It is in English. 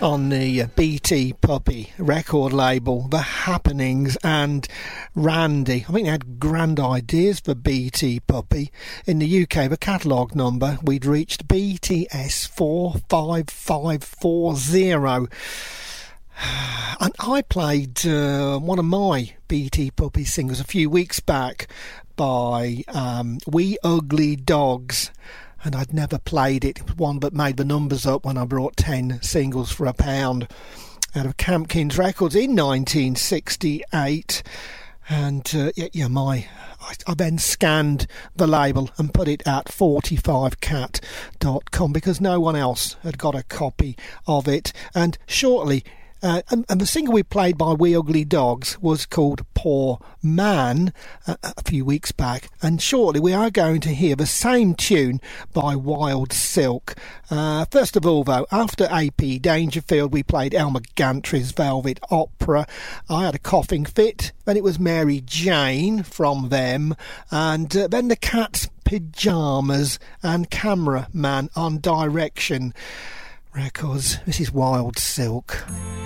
on the BT Puppy record label, The Happenings and Randy. I think they had grand ideas for BT Puppy. In the UK, the catalogue number, we'd reached BTS 45540. And I played one of my BT Puppy singles a few weeks back by We Ugly Dogs. And I'd never played it. It was one that made the numbers up when I brought 10 singles for £1 out of Campkins Records in 1968. And I then scanned the label and put it at 45cat.com because no one else had got a copy of it. And shortly, and the single we played by We Ugly Dogs was called Poor Man a few weeks back, and shortly we are going to hear the same tune by Wild Silk. First of all though, after AP Dangerfield we played Elmer Gantry's Velvet Opera. I had a coughing fit, then it was Mary Jane from them, and then the Cat's Pyjamas and Cameraman on Direction Records. This is Wild Silk.